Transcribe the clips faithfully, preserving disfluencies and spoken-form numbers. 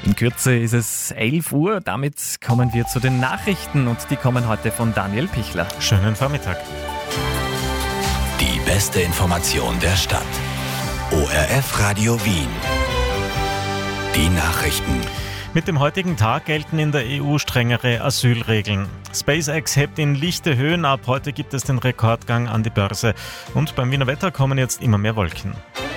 In Kürze ist es elf Uhr, damit kommen wir zu den Nachrichten und die kommen heute von Daniel Pichler. Schönen Vormittag. Die beste Information der Stadt. O R F Radio Wien. Die Nachrichten. Mit dem heutigen Tag gelten in der E U strengere Asylregeln. SpaceX hebt in lichte Höhen ab. Heute gibt es den Rekordgang an die Börse. Und beim Wiener Wetter kommen jetzt immer mehr Wolken.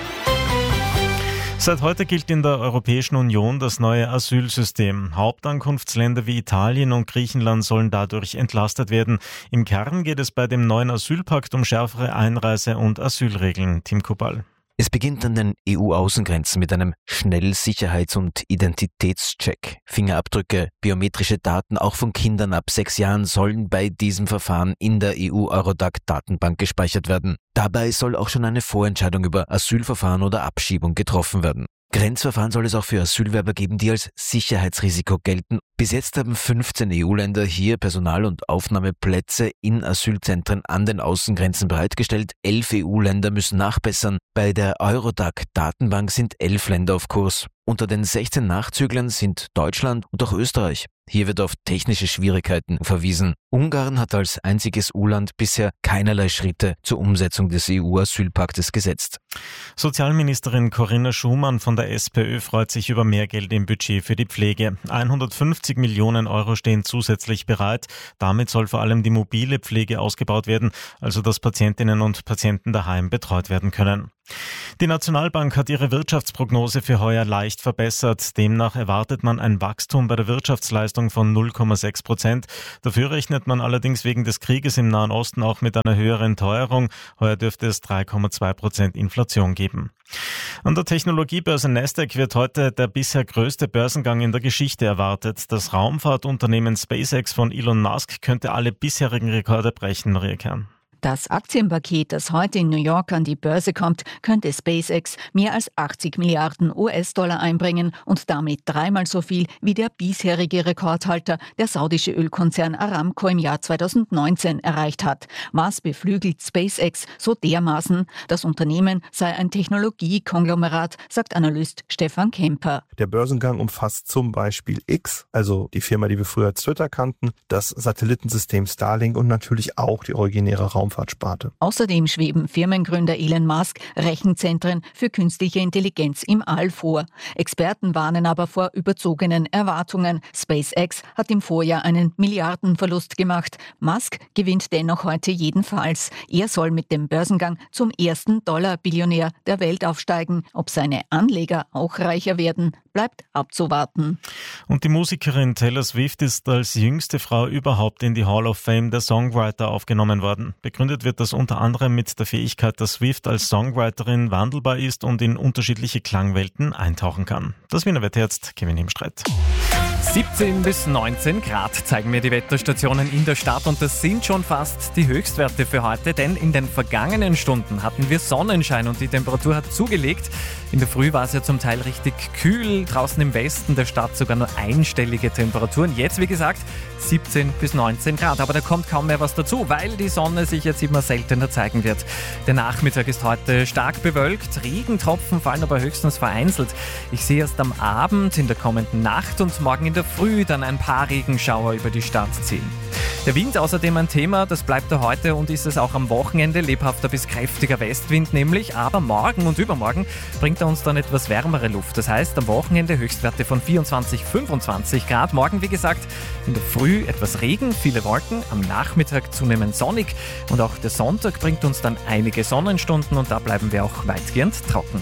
Seit heute gilt in der Europäischen Union das neue Asylsystem. Hauptankunftsländer wie Italien und Griechenland sollen dadurch entlastet werden. Im Kern geht es bei dem neuen Asylpakt um schärfere Einreise- und Asylregeln. Tim Kubal. Es beginnt an den E U-Außengrenzen mit einem Schnellsicherheits- und Identitätscheck. Fingerabdrücke, biometrische Daten auch von Kindern ab sechs Jahren sollen bei diesem Verfahren in der E U-Eurodac-Datenbank gespeichert werden. Dabei soll auch schon eine Vorentscheidung über Asylverfahren oder Abschiebung getroffen werden. Grenzverfahren soll es auch für Asylwerber geben, die als Sicherheitsrisiko gelten. Bis jetzt haben fünfzehn E U-Länder hier Personal- und Aufnahmeplätze in Asylzentren an den Außengrenzen bereitgestellt. Elf E U-Länder müssen nachbessern. Bei der Eurodac-Datenbank sind elf Länder auf Kurs. Unter den sechzehn Nachzüglern sind Deutschland und auch Österreich. Hier wird auf technische Schwierigkeiten verwiesen. Ungarn hat als einziges E U-Land bisher keinerlei Schritte zur Umsetzung des E U-Asylpaktes gesetzt. Sozialministerin Corinna Schumann von der SPÖ freut sich über mehr Geld im Budget für die Pflege. hundertfünfzig Millionen Euro stehen zusätzlich bereit. Damit soll vor allem die mobile Pflege ausgebaut werden, also dass Patientinnen und Patienten daheim betreut werden können. Die Nationalbank hat ihre Wirtschaftsprognose für heuer leicht verbessert. Demnach erwartet man ein Wachstum bei der Wirtschaftsleistung von null Komma sechs Prozent. Dafür rechnet man allerdings wegen des Krieges im Nahen Osten auch mit einer höheren Teuerung. Heuer dürfte es drei Komma zwei Prozent Inflation geben. An der Technologiebörse Nasdaq wird heute der bisher größte Börsengang in der Geschichte erwartet. Das Raumfahrtunternehmen SpaceX von Elon Musk könnte alle bisherigen Rekorde brechen, Maria Kern. Das Aktienpaket, das heute in New York an die Börse kommt, könnte SpaceX mehr als achtzig Milliarden U S-Dollar einbringen und damit dreimal so viel wie der bisherige Rekordhalter, der saudische Ölkonzern Aramco im Jahr zweitausendneunzehn erreicht hat. Was beflügelt SpaceX so dermaßen? Das Unternehmen sei ein Technologiekonglomerat, sagt Analyst Stefan Kemper. Der Börsengang umfasst zum Beispiel X, also die Firma, die wir früher als Twitter kannten, das Satellitensystem Starlink und natürlich auch die originäre Raumfahrt. Außerdem schweben Firmengründer Elon Musk Rechenzentren für künstliche Intelligenz im All vor. Experten warnen aber vor überzogenen Erwartungen. SpaceX hat im Vorjahr einen Milliardenverlust gemacht. Musk gewinnt dennoch heute jedenfalls. Er soll mit dem Börsengang zum ersten Dollar-Billionär der Welt aufsteigen. Ob seine Anleger auch reicher werden, bleibt abzuwarten. Und die Musikerin Taylor Swift ist als jüngste Frau überhaupt in die Hall of Fame der Songwriter aufgenommen worden. Begründet wird das unter anderem mit der Fähigkeit, dass Swift als Songwriterin wandelbar ist und in unterschiedliche Klangwelten eintauchen kann. Das Wiener Wetter jetzt, Kevin Himstreit. siebzehn bis neunzehn Grad zeigen mir die Wetterstationen in der Stadt und das sind schon fast die Höchstwerte für heute, denn in den vergangenen Stunden hatten wir Sonnenschein und die Temperatur hat zugelegt. In der Früh war es ja zum Teil richtig kühl, draußen im Westen der Stadt sogar nur einstellige Temperaturen. Jetzt, wie gesagt, siebzehn bis neunzehn Grad, aber da kommt kaum mehr was dazu, weil die Sonne sich jetzt immer seltener zeigen wird. Der Nachmittag ist heute stark bewölkt, Regentropfen fallen aber höchstens vereinzelt. Ich sehe erst am Abend, in der kommenden Nacht und morgen in der Früh dann ein paar Regenschauer über die Stadt ziehen. Der Wind außerdem ein Thema, das bleibt er heute und ist es auch am Wochenende, lebhafter bis kräftiger Westwind nämlich, aber morgen und übermorgen bringt er uns dann etwas wärmere Luft. Das heißt, am Wochenende Höchstwerte von vierundzwanzig, fünfundzwanzig Grad. Morgen, wie gesagt, in der Früh etwas Regen, viele Wolken, am Nachmittag zunehmend sonnig und auch der Sonntag bringt uns dann einige Sonnenstunden und da bleiben wir auch weitgehend trocken.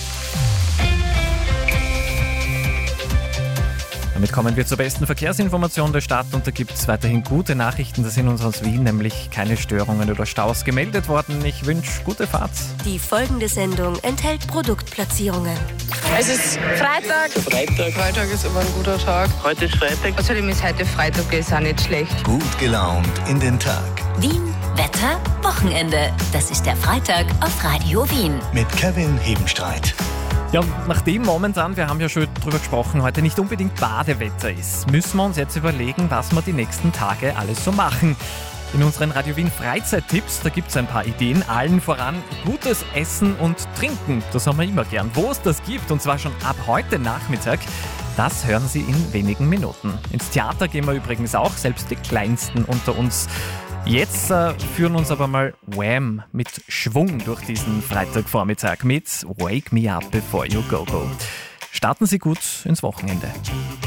Damit kommen wir zur besten Verkehrsinformation der Stadt und da gibt es weiterhin gute Nachrichten. Da sind uns aus Wien nämlich keine Störungen oder Staus gemeldet worden. Ich wünsche gute Fahrt. Die folgende Sendung enthält Produktplatzierungen. Es ist Freitag. Freitag. Freitag ist immer ein guter Tag. Heute ist Freitag. Außerdem ist heute Freitag, ist auch nicht schlecht. Gut gelaunt in den Tag. Wien, Wetter, Wochenende. Das ist der Freitag auf Radio Wien. Mit Kevin Hebenstreit. Ja, nachdem momentan, wir haben ja schon drüber gesprochen, heute nicht unbedingt Badewetter ist, müssen wir uns jetzt überlegen, was wir die nächsten Tage alles so machen. In unseren Radio Wien Freizeittipps, da gibt es ein paar Ideen, allen voran gutes Essen und Trinken. Das haben wir immer gern. Wo es das gibt, und zwar schon ab heute Nachmittag, Das hören Sie in wenigen Minuten. Ins Theater gehen wir übrigens auch, selbst die Kleinsten unter uns. Jetzt äh, führen uns aber mal Wham mit Schwung durch diesen Freitagvormittag mit Wake Me Up Before You Go Go. Starten Sie gut ins Wochenende.